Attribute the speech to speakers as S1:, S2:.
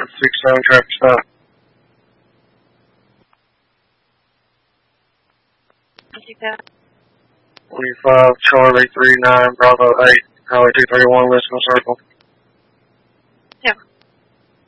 S1: 67 traffic stop. 25 Charlie 39 Bravo 8, Highway 231, Lisbon Circle.